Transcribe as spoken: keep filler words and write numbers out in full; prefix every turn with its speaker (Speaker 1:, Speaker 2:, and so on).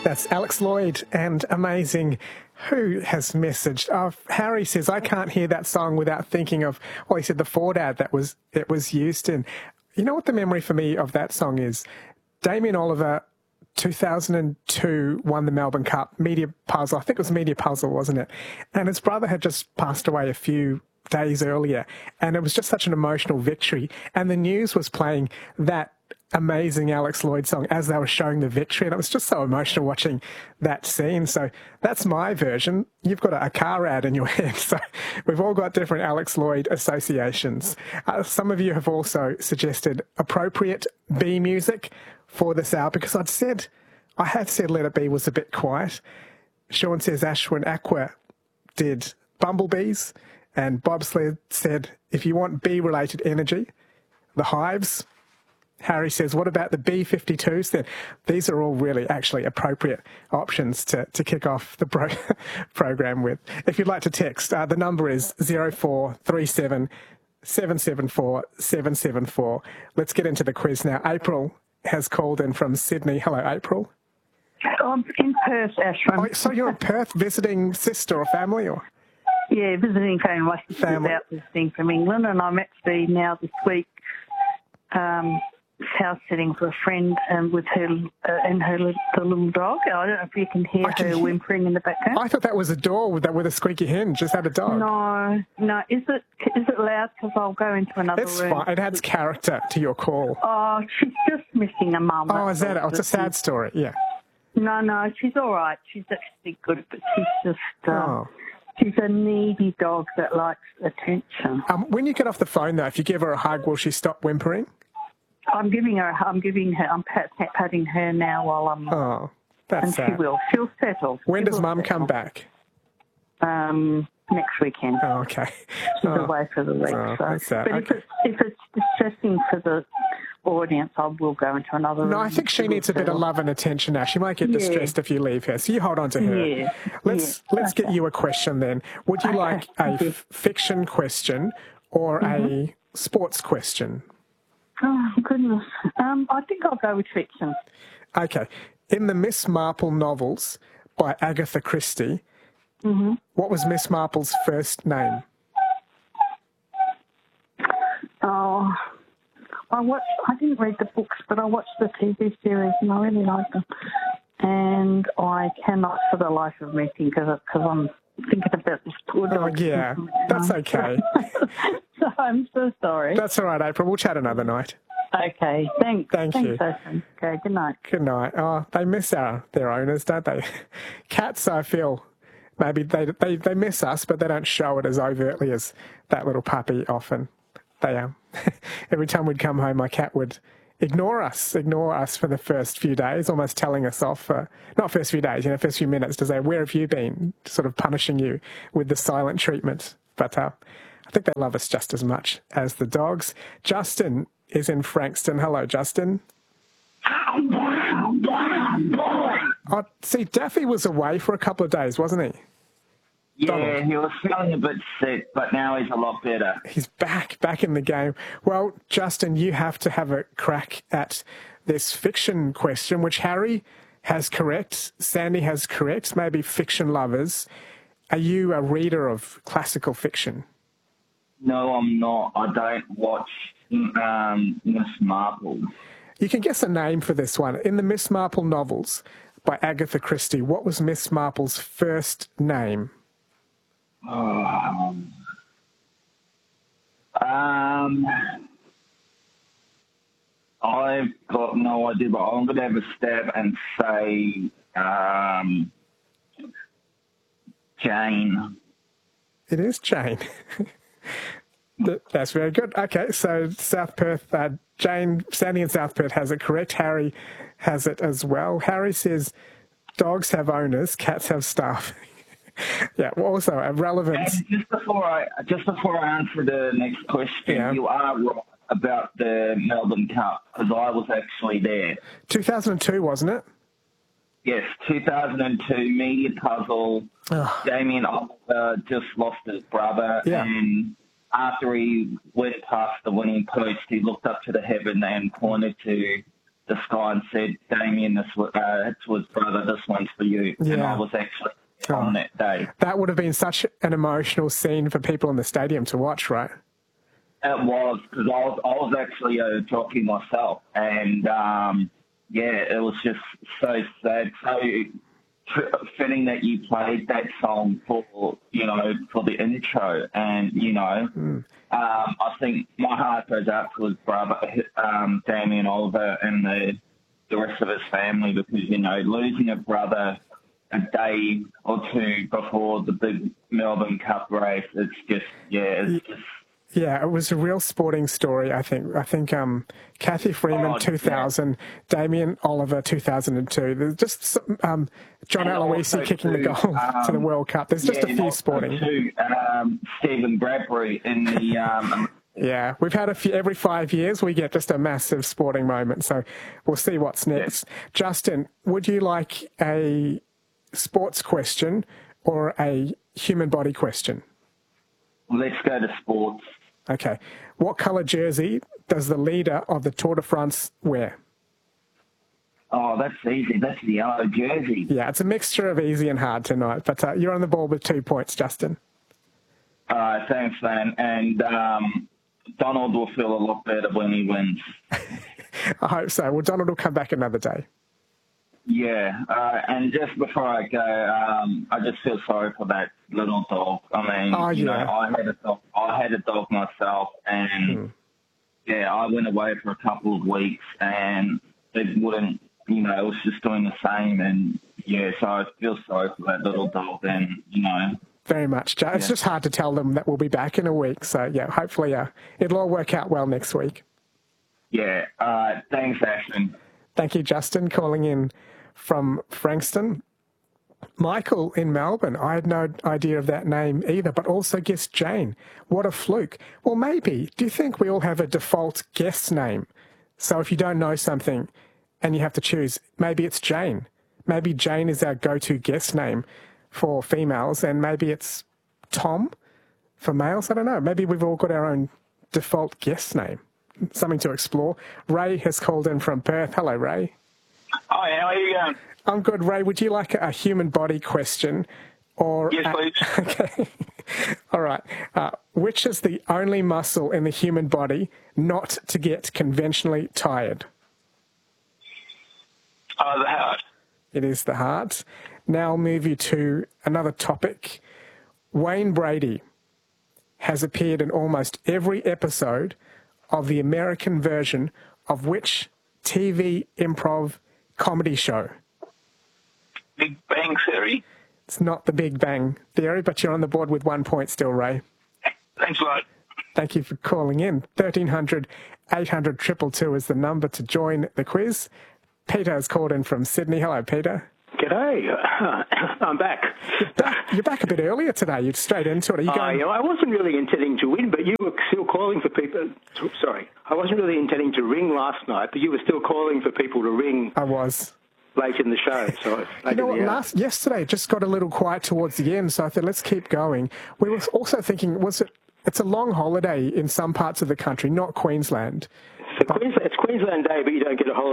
Speaker 1: That's Alex Lloyd and Amazing. Who has messaged? Oh, Harry says, I can't hear that song without thinking of, well, he said the Ford ad that was it was used in. You know what the memory for me of that song is? Damien Oliver, two thousand two, won the Melbourne Cup, Media Puzzle. I think it was Media Puzzle, wasn't it? And his brother had just passed away a few days earlier, and it was just such an emotional victory. And the news was playing that amazing Alex Lloyd song as they were showing the victory, and it was just so emotional watching that scene. So that's my version. You've got a, a car ad in your head, so we've all got different Alex Lloyd associations. Uh, some of you have also suggested appropriate B music for this hour, because I'd said, I had said Let It Be was a bit quiet. Sean says Ashwin Aqua did Bumblebees, and Bobsled said, if you want bee-related energy, The Hives. Harry says, what about the B fifty-twos then? These are all really actually appropriate options to, to kick off the pro program with. If you'd like to text, uh, the number is zero four three seven, seven seven four, seven seven four. Let's get into the quiz now. April has called in from Sydney. Hello, April.
Speaker 2: I'm in Perth, Ashwin.
Speaker 1: Oh, so you're in Perth visiting sister or family? Or
Speaker 2: Yeah, visiting family. My sister's
Speaker 1: Family.
Speaker 2: out visiting from England, and I'm actually now this week um, house sitting for a friend um, with her uh, and her li- the little dog. I don't know if you can hear
Speaker 1: I can
Speaker 2: her
Speaker 1: hear-
Speaker 2: whimpering in the background.
Speaker 1: I thought that was a door with, that, with a squeaky hinge. Just had a dog.
Speaker 2: No, no. Is it is it loud? Because I'll go into another
Speaker 1: It's
Speaker 2: room.
Speaker 1: fine. It adds character to your call.
Speaker 2: Oh, she's just missing a mum.
Speaker 1: Oh,
Speaker 2: that's
Speaker 1: is that it?
Speaker 2: all.
Speaker 1: Oh, it's a sad story. Yeah.
Speaker 2: No, no, she's all right. She's actually good, but she's just um,
Speaker 1: Oh.
Speaker 2: she's a needy dog that likes attention.
Speaker 1: Um, when you get off the phone, though, if you give her a hug, will she stop whimpering?
Speaker 2: I'm giving her. I'm giving her. I'm pat, pat, patting her now while I'm.
Speaker 1: Oh, that's
Speaker 2: and she
Speaker 1: sad.
Speaker 2: will. She'll settle.
Speaker 1: When
Speaker 2: She
Speaker 1: does
Speaker 2: will
Speaker 1: Mum
Speaker 2: settle.
Speaker 1: come back?
Speaker 2: Um, next weekend.
Speaker 1: Oh, okay.
Speaker 2: She's
Speaker 1: Oh.
Speaker 2: away for the week.
Speaker 1: Oh,
Speaker 2: so.
Speaker 1: that's sad.
Speaker 2: But if
Speaker 1: Okay.
Speaker 2: it's if it's distressing for the audience, I will go into another room.
Speaker 1: No, I think she
Speaker 2: will
Speaker 1: needs a bit of
Speaker 2: settle.
Speaker 1: love and attention now. She might get
Speaker 2: Yeah.
Speaker 1: distressed if you leave her, so you hold on to her.
Speaker 2: Yeah.
Speaker 1: Let's
Speaker 2: Yeah.
Speaker 1: let's get you a question then. Would you
Speaker 2: Okay.
Speaker 1: like a
Speaker 2: Thank you.
Speaker 1: f- fiction question or
Speaker 2: Mm-hmm.
Speaker 1: a sports question?
Speaker 2: Oh goodness. Um, I think I'll go with fiction.
Speaker 1: Okay. In the Miss Marple novels by Agatha Christie,
Speaker 2: Mm-hmm.
Speaker 1: what was Miss Marple's first name?
Speaker 2: Oh, I watched. I didn't read the books, but I watched the T V series, and I really liked them. And I cannot, for the life of me, think of it because I'm thinking about this poor
Speaker 1: Oh,
Speaker 2: dog.
Speaker 1: yeah. That's okay.
Speaker 2: So I'm so sorry.
Speaker 1: That's all right, April. We'll chat another night.
Speaker 2: Okay, thanks.
Speaker 1: Thank
Speaker 2: thanks,
Speaker 1: you.
Speaker 2: Ocean. Okay, good night.
Speaker 1: Good night. Oh, they miss our, their owners, don't they? Cats, I feel, maybe they, they, they miss us, but they don't show it as overtly as that little puppy often. They um, every time we'd come home, my cat would ignore us, ignore us for the first few days, almost telling us off for, not first few days, you know, first few minutes to say, where have you been? Sort of punishing you with the silent treatment. But uh, I think they love us just as much as the dogs. Justin is in Frankston. Hello, Justin. Oh, see, Daffy was away for a couple of days, wasn't he?
Speaker 3: Yeah,
Speaker 1: Donald.
Speaker 3: he was feeling a bit sick, but now he's a lot better.
Speaker 1: He's back, back in the game. Well, Justin, you have to have a crack at this fiction question, which Harry has correct, Sandy has correct, maybe fiction lovers. Are you a reader of classical fiction?
Speaker 3: No, I'm not. I don't watch um, Miss Marple.
Speaker 1: You can guess a name for this one. In the Miss Marple novels by Agatha Christie, what was Miss Marple's first name?
Speaker 3: Oh. Um, I've got no idea, but I'm going to have a stab and say um, Jane.
Speaker 1: It is Jane. That- That's very good. Okay, so South Perth, uh, Jane, Sandy in South Perth has it correct. Harry has it as well. Harry says dogs have owners, cats have staff. Yeah, well, also a relevance.
Speaker 3: And just before I just before I answer the next question,
Speaker 1: Yeah.
Speaker 3: you are right about the Melbourne Cup because I was actually there.
Speaker 1: two thousand two, wasn't it?
Speaker 3: Yes, two thousand two Media Puzzle.
Speaker 1: Ugh.
Speaker 3: Damien Oliver just lost his brother,
Speaker 1: Yeah.
Speaker 3: and after he went past the winning post, he looked up to the heaven and pointed to the sky and said, Damien, this was, uh, it was brother, this one's for you.
Speaker 1: Yeah.
Speaker 3: And I was actually
Speaker 1: Oh.
Speaker 3: on that day.
Speaker 1: That would have been such an emotional scene for people in the stadium to watch, right?
Speaker 3: It was, because I was, I was actually a jockey myself. And, um, yeah, it was just so sad, so fitting that you played that song for, you know, for the intro. And, you know, mm. um, I think my heart goes out to his brother, um, Damien Oliver, and the, the rest of his family, because, you know, losing a brother a day or two before the big Melbourne Cup race, it's just, yeah, it's just...
Speaker 1: Yeah, it was a real sporting story, I think. I think um, Kathy Freeman,
Speaker 3: oh,
Speaker 1: two thousand, yeah. Damien Oliver, two thousand two. There's just um, John and Aloisi kicking too, the goal um, to the World Cup. There's just yeah, a few sporting.
Speaker 3: Too, um, Stephen Bradbury in the... Um,
Speaker 1: yeah, we've had a few, every five years we get just a massive sporting moment, so we'll see what's next. Yeah. Justin, would you like a sports question or a human body question?
Speaker 3: Let's go to sports.
Speaker 1: Okay. What colour jersey does the leader of the Tour de France wear?
Speaker 3: Oh, that's easy. That's the yellow jersey.
Speaker 1: Yeah, it's a mixture of easy and hard tonight, but uh, you're on the ball with two points, Justin.
Speaker 3: All right, thanks, man. And um, Donald will feel a lot better when he wins.
Speaker 1: I hope so. Well, Donald will come back another day.
Speaker 3: Yeah, uh, and just before I go, um, I just feel sorry for that little dog. I mean,
Speaker 1: oh,
Speaker 3: you
Speaker 1: yeah.
Speaker 3: know, I had a dog. I had a dog myself, and hmm. yeah, I went away for a couple of weeks, and it wouldn't, you know, it was just doing the same, and yeah, so I feel sorry for that little dog, and you know.
Speaker 1: Very much, Joe. It's yeah. just hard to tell them that we'll be back in a week, so yeah, hopefully, uh, it'll all work out well next week.
Speaker 3: Yeah. Uh, thanks, Ashton.
Speaker 1: Thank you, Justin, calling in from Frankston. Michael in Melbourne, I had no idea of that name either, but also guessed Jane. What a fluke. Well, maybe. Do you think we all have a default guest name? So if you don't know something and you have to choose, maybe it's Jane. Maybe Jane is our go-to guest name for females, and maybe it's Tom for males. I don't know. Maybe we've all got our own default guest name. Something to explore. Ray has called in from Perth. Hello, Ray.
Speaker 4: Hi, how are you going?
Speaker 1: I'm good, Ray. Would you like a human body question? Or
Speaker 4: yes,
Speaker 1: a,
Speaker 4: please.
Speaker 1: Okay. All right. Uh, which is the only muscle in the human body not to get conventionally tired?
Speaker 4: Uh, the heart.
Speaker 1: It is the heart. Now I'll move you to another topic. Wayne Brady has appeared in almost every episode of the American version of which T V improv comedy show?
Speaker 4: Big Bang Theory.
Speaker 1: It's not the Big Bang Theory, but you're on the board with one point still, Ray.
Speaker 4: Thanks a lot.
Speaker 1: Thank you for calling in. thirteen hundred, eight hundred, two two two is the number to join the quiz. Peter has called in from Sydney. Hello, Peter.
Speaker 5: G'day. I'm back.
Speaker 1: You're back. You're back a bit earlier today. You're straight into it. Are you going...
Speaker 5: Uh, I wasn't really intending to win, but you were still calling for people... Sorry. I wasn't really intending to ring last night, but you were still calling for people to ring...
Speaker 1: I was.
Speaker 5: ...late in the show. So
Speaker 1: you know what, last, yesterday it just got a little quiet towards the end, so I thought, let's keep going. We were also thinking, was it... It's a long holiday in some parts of the country, not Queensland.
Speaker 5: So Queensland, it's Queensland Day, but you don't get a holiday.